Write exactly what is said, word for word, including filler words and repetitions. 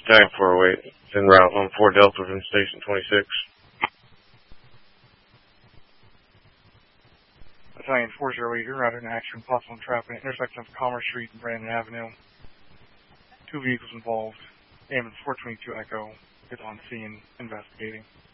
Battalion four oh eight, en route on four Delta from Station twenty-six. Battalion four oh eight, en route in action, possible trap at intersection of Commerce Street and Brandon Avenue. Two vehicles involved. A M four twenty-two Echo is on scene investigating.